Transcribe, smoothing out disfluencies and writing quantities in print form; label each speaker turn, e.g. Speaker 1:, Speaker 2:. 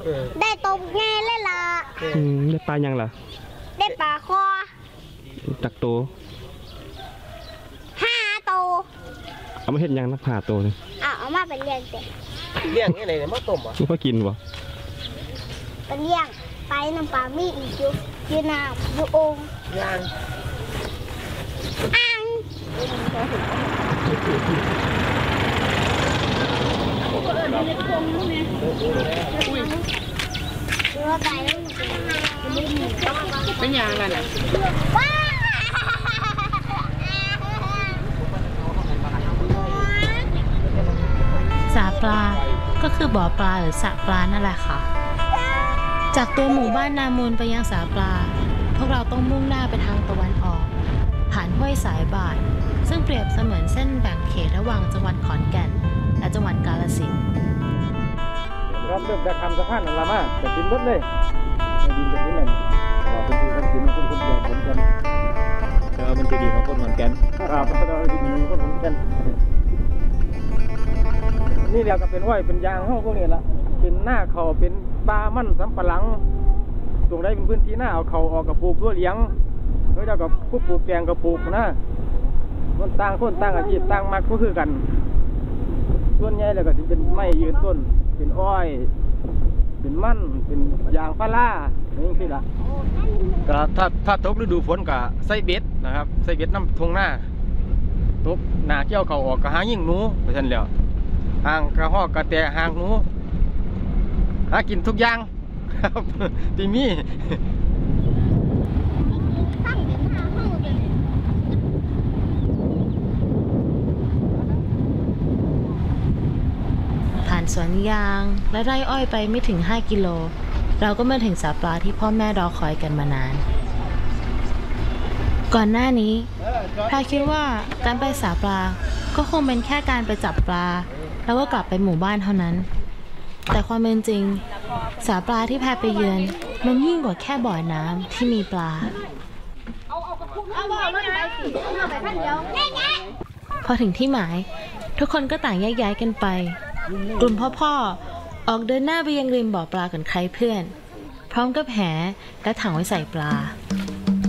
Speaker 1: ได้ตบไงเลยล่ะ
Speaker 2: ได้ปลายังล่ะ
Speaker 1: ได้ปลาคอ
Speaker 2: จักโต
Speaker 1: 5 ตัว
Speaker 2: เอามาเห็นยังนักผ่าโตเลย
Speaker 1: เอามาเป็นเลี้ยงเต็ม
Speaker 3: เลี้ยงยังไงเนี่ยมาต้มอ่ะ
Speaker 2: ลูกก็กินวะ
Speaker 1: เป็นเลี้ยงไปน้ำปลามีอีกอยู่น้ำอยู่องค์
Speaker 3: ย่าง
Speaker 1: อ่าง
Speaker 3: เป็นยางนั่นแหละ
Speaker 4: สาปลาก็คือบ่อปลาหรือสระปลานั่นแหละค่ะจากตัวหมู่บ้านนามูลไปยังสาปลาพวกเราต้องมุ่งหน้าไปทางตะวันออกผ่านห้วยสายบาทซึ่งเปรียบเสมือนเส้นแบ่งเขตระหว่างจังหวัดขอนแก่นและจังหวัดกาฬสินธุ์
Speaker 2: ครับเริ่มจากคำสะพานนั่นละมาแต่ดินเบิดเลยดินจะดินนั่นว่าเป็นที่ทำกินคนคนเดียวคนกันแต่ว่ามันจะดีของคนขอนแก่นครับเราดีของคนขอนแก่นนี่เดียวกับเป็นอ้อยเป็นยางห้องพวกนี้ละเป็นหน้าเขาเป็นปลามั่นสำปะหลังตรงใดเป็นพื้นที่หน้าเอาเขาออกกับปลูกตัวเลี้ยงแล้วเดียวกับผู้ปลูกแกงกับปลูกนะคนต่างอาชีพต่างมักก็คือกันส่วนใหญ่แล้วก็จะเป็นไม้ยืนต้นเป็นอ้อยเป็นมั่นเป็นยางพารานี่คือละก็ถ้าตกฤดูฝนก็ใส่เบ็ดนะครับใส่เบ็ดน้ำทงหน้าตกหนาเกี่ยวเขาออกก็หายิ่งหนูไปทันแล้วหางกระหอกกระแตหางหนูหากินทุกอย่างครับที่มี
Speaker 4: ผ่านสวนยางและไร่อ้อยไปไม่ถึง5 กิโลเราก็มาถึงสาปลาที่พ่อแม่รอคอยกันมานานก่อนหน้านี้พาคิดว่าการไปสาปลาก็คงเป็นแค่การไปจับปลาแล้วก็กลับไปหมู่บ้านเท่านั้นแต่ความเป็นจริงสาปลาที่แพไปเยือนมันยิ่งกว่าแค่บ่อน้ำที่มีปลาพอถึงที่หมายทุกคนก็ต่างแยกย้ายกันไปกลุ่มพ่อออกเดินหน้าไปยังริมบ่อปลากันใครเพื่อนพร้อมกับแหและถังไว้ใส่ปลา